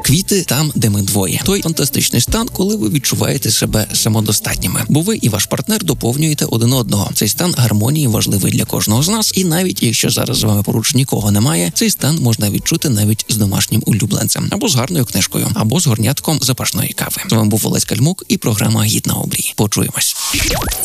Квіти там, де ми двоє. Той фантастичний стан, коли ви відчуваєте себе самодостатніми. Бо ви і ваш партнер доповнюєте один одного. Цей стан гармонії важливий для кожного з нас, і навіть якщо зараз з вами поруч нікого немає, цей стан можна відчути навіть з домашнім улюбленцем, або з гарною книжкою, або з горнятком запашної кави. З вами був Олесь Кальмук і програма «Гід на обрії». Почуємось.